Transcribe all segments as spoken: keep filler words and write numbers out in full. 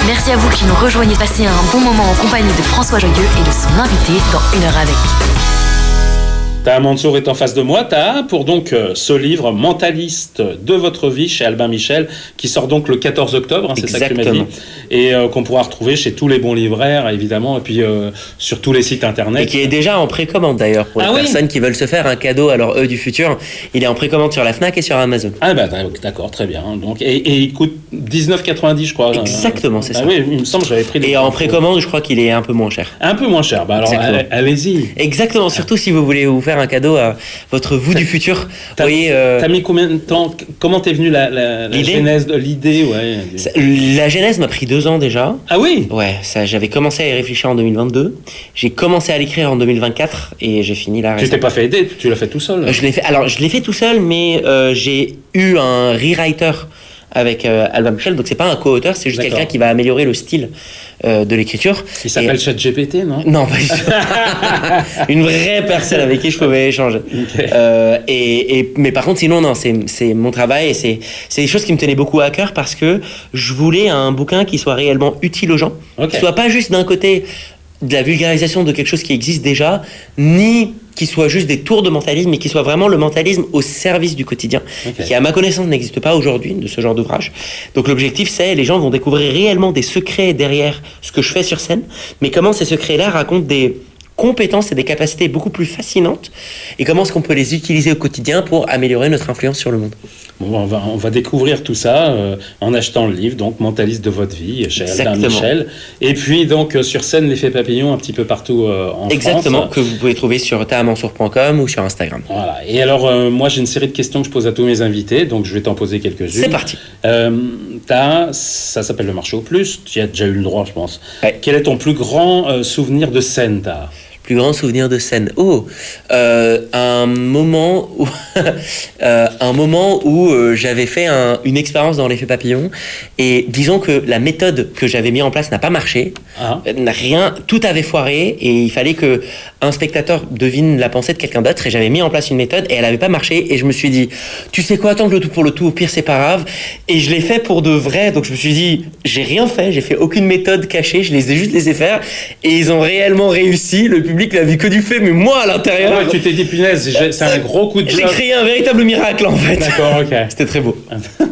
Merci à vous qui nous rejoignez passer un bon moment en compagnie de François Joyeux et de son invité dans Une heure avec. Taha Mansour est en face de moi, Taha, pour donc euh, ce livre Mentaliste de votre vie chez Albin Michel, qui sort donc le quatorze octobre, hein, c'est ça que tu m'as dit, et euh, qu'on pourra retrouver chez tous les bons livraires, évidemment, et puis euh, sur tous les sites internet. Et qui est déjà en précommande d'ailleurs, pour les ah, personnes oui. qui veulent se faire un cadeau à leur eux du futur. Il est en précommande sur la Fnac et sur Amazon. Ah bah d'accord, très bien. Donc, et, et il coûte dix-neuf quatre-vingt-dix, je crois. Exactement, c'est ah, ça. Oui, il me semble que j'avais pris des Et en précommande, je crois qu'il est un peu moins cher. Un peu moins cher, bah alors allez-y. Exactement, surtout si vous voulez vous faire un cadeau à votre vous du futur. T'as, voyez, euh... t'as mis combien de temps? Comment t'es venue la, la, la genèse de l'idée? Ouais. Ça, la genèse m'a pris deux ans déjà. Ah oui? Ouais, ça, j'avais commencé à y réfléchir en deux mille vingt-deux. J'ai commencé à l'écrire en deux mille vingt-quatre et j'ai fini là. Tu t'es pas fait aider? Tu l'as fait tout seul? Je l'ai fait. Alors, je l'ai fait tout seul, mais euh, j'ai eu un rewriter avec euh, Albin Michel, donc c'est pas un co-auteur, c'est juste D'accord. quelqu'un qui va améliorer le style euh, de l'écriture. Il s'appelle et... ChatGPT, non? Non, pas du tout. Une vraie personne avec qui je pouvais échanger. Okay. Euh, et, et, mais par contre, sinon, non, c'est, c'est mon travail et c'est, c'est des choses qui me tenaient beaucoup à cœur parce que je voulais un bouquin qui soit réellement utile aux gens, okay. qui soit pas juste d'un côté de la vulgarisation de quelque chose qui existe déjà, ni qui soit juste des tours de mentalisme, mais qui soit vraiment le mentalisme au service du quotidien, okay. qui à ma connaissance n'existe pas aujourd'hui de ce genre d'ouvrage. Donc l'objectif c'est, les gens vont découvrir réellement des secrets derrière ce que je fais sur scène, mais comment ces secrets-là racontent des compétences et des capacités beaucoup plus fascinantes, et comment est-ce qu'on peut les utiliser au quotidien pour améliorer notre influence sur le monde. Bon, on va, on va découvrir tout ça euh, en achetant le livre, donc Mentaliste de votre vie, chez Albin Michel. Et puis donc euh, sur scène, l'effet papillon un petit peu partout euh, en Exactement, France. Exactement, que vous pouvez trouver sur taha mansour point com ou sur Instagram. Voilà. Et alors, euh, moi j'ai une série de questions que je pose à tous mes invités, donc je vais t'en poser quelques-unes. C'est parti. Euh, Taha, ça s'appelle le marché au plus, tu y as déjà eu le droit, je pense. Ouais. Quel est ton plus grand euh, souvenir de scène, Taha? Plus grand souvenir de scène. Oh, euh, un moment où, euh, un moment où euh, j'avais fait un, une expérience dans l'effet papillon et disons que la méthode que j'avais mis en place n'a pas marché, ah. n'a rien, tout avait foiré et il fallait que un spectateur devine la pensée de quelqu'un d'autre et j'avais mis en place une méthode et elle n'avait pas marché et je me suis dit, tu sais quoi, tant que le tout pour le tout, au pire c'est pas grave et je l'ai fait pour de vrai. Donc je me suis dit, j'ai rien fait, j'ai fait aucune méthode cachée, je les ai juste laissés faire et ils ont réellement réussi. Le public n'a vu que du fait, mais moi à l'intérieur. Ouais, tu t'es dit, punaise, c'est un gros coup de J'ai créé un véritable miracle en fait. D'accord, ok. C'était très beau.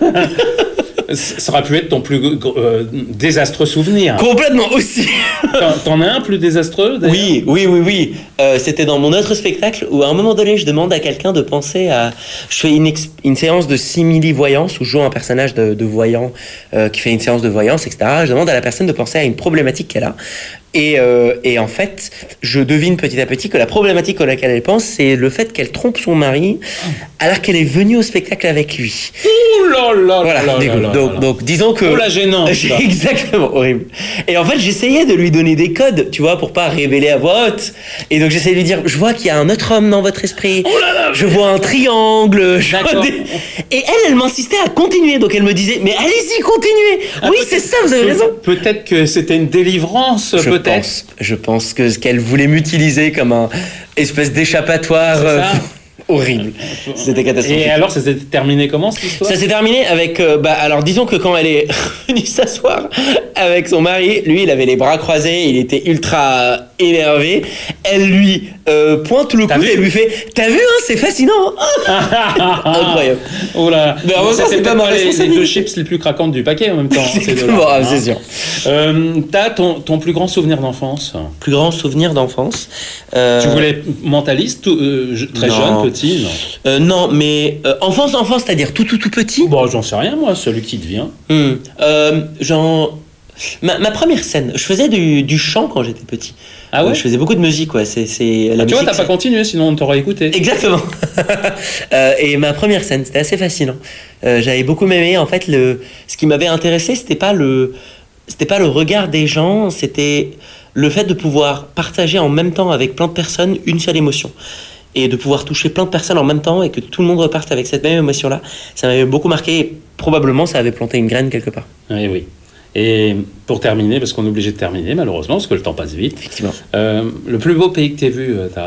Ça aurait pu être ton plus euh, désastreux souvenir. Complètement aussi. T'en, t'en as un plus désastreux d'ailleurs? Oui, oui, oui, oui. Euh, c'était dans mon autre spectacle où à un moment donné, je demande à quelqu'un de penser à. Je fais une, ex... une séance de simili-voyance où je joue un personnage de, de voyant euh, qui fait une séance de voyance, et cetera. Je demande à la personne de penser à une problématique qu'elle a. Et, euh, et en fait, je devine petit à petit que la problématique à laquelle elle pense, c'est le fait qu'elle trompe son mari alors qu'elle est venue au spectacle avec lui. Ouh là là voilà, là là là donc, là. donc disons que... Oh la gênante. Exactement, horrible. Et en fait, j'essayais de lui donner des codes, tu vois, pour pas révéler à voix haute. Et donc j'essayais de lui dire, je vois qu'il y a un autre homme dans votre esprit. Oh là là. Je vois un triangle. Je vois des... Et elle, elle m'insistait à continuer. Donc elle me disait, mais allez-y, continuez. Ah, oui, c'est ça, vous avez raison. Peut-être que c'était une délivrance, je peut-être. Pense, je pense que qu'elle voulait m'utiliser comme un espèce d'échappatoire euh, horrible. C'était catastrophique. Et alors, ça s'est terminé comment cette histoire? Ça s'est terminé avec, euh, bah, alors disons que quand elle est venue s'asseoir avec son mari, lui, il avait les bras croisés, il était ultra énervé. Elle lui euh, pointe le coude et lui fait, t'as vu, hein, c'est fascinant. Incroyable. Oh là. Mais en même temps, c'est pas ma les, les deux chips les plus craquantes du paquet en même temps. C'est, bon, hein. C'est sûr. Euh, t'as ton, ton plus grand souvenir d'enfance? Plus grand souvenir d'enfance. Euh... Tu voulais mentaliste, tout, euh, très non. jeune, petit, non? Euh, non, mais euh, enfance, enfance, c'est-à-dire tout, tout, tout petit. Bon, j'en sais rien, moi, celui qui devient. Hum. Euh, genre, ma, ma première scène, je faisais du, du chant quand j'étais petit. Ah ouais? Je faisais beaucoup de musique, ouais. C'est, c'est, la ah, musique, tu vois, t'as c'est... pas continué, sinon on t'aurait écouté. Exactement. euh, et ma première scène, c'était assez fascinant. Euh, j'avais beaucoup aimé. En fait, le, ce qui m'avait intéressé, c'était pas le, c'était pas le regard des gens, c'était le fait de pouvoir partager en même temps avec plein de personnes une seule émotion. Et de pouvoir toucher plein de personnes en même temps et que tout le monde reparte avec cette même émotion-là, ça m'avait beaucoup marqué et probablement ça avait planté une graine quelque part. Oui, oui. Et pour terminer, parce qu'on est obligé de terminer malheureusement, parce que le temps passe vite. Effectivement. Euh, le plus beau pays que tu as vu, t'as